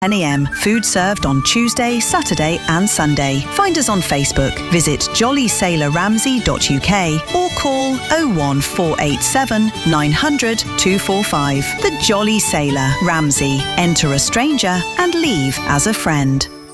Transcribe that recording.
10 a.m. Food served on Tuesday, Saturday and Sunday. Find us on Facebook. Visit jollysailorramsey.uk or call 01487 900 245. The Jolly Sailor Ramsey. Enter a stranger and leave as a friend.